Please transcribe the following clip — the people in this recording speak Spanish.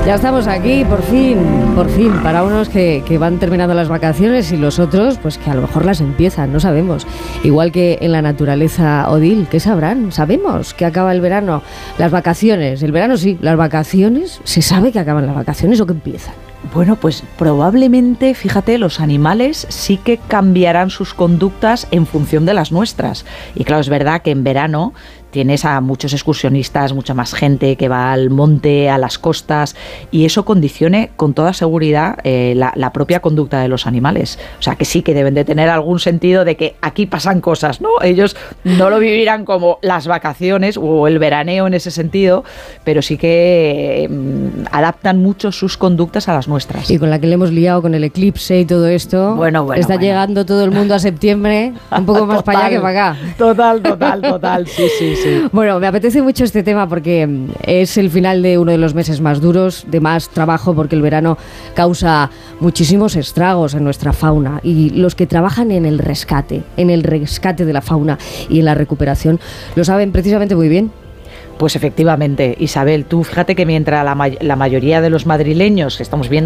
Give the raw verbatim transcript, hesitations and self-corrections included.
Ya estamos aquí, por fin, por fin, para unos que, que van terminando las vacaciones y los otros, pues que a lo mejor las empiezan, no sabemos. Igual que en la naturaleza, Odil, ¿qué sabrán? Sabemos que acaba el verano, las vacaciones, el verano sí, las vacaciones, ¿se sabe que acaban las vacaciones o que empiezan? Bueno, pues probablemente, fíjate, los animales sí que cambiarán sus conductas en función de las nuestras. Y claro, es verdad que en verano tienes a muchos excursionistas, mucha más gente que va al monte, a las costas, y eso condicione con toda seguridad eh, la, la propia conducta de los animales. O sea, que sí que deben de tener algún sentido de que aquí pasan cosas, ¿no? Ellos no lo vivirán como las vacaciones o el veraneo en ese sentido, pero sí que eh, adaptan mucho sus conductas a las nuestras. Y con la que le hemos liado con el eclipse y todo esto, bueno, bueno, está bueno. llegando todo el mundo a septiembre, un poco más para allá que para acá. Total, total, total, sí, sí, sí. Bueno, me apetece mucho este tema porque es el final de uno de los meses más duros, de más trabajo, porque el verano causa muchísimos estragos en nuestra fauna, y los que trabajan en el rescate, en el rescate de la fauna y en la recuperación, lo saben precisamente muy bien. Pues efectivamente, Isabel, tú fíjate que mientras la, may- la mayoría de los madrileños que estamos viendo